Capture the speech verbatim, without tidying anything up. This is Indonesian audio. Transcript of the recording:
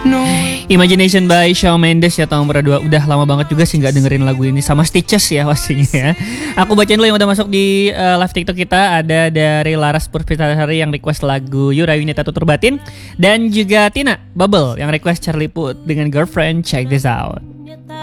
Imagination by Shawn Mendes ya tahun dua. Udah lama banget juga sih nggak dengerin lagu ini sama Stitches ya pastinya ya. Aku bacain dulu yang udah masuk di uh, live TikTok kita. Ada dari Laras Purpitasari yang request lagu Yura Winita Tutur Batin, dan juga Tina Bubble yang request Charlie Puth dengan Girlfriend. Check this out.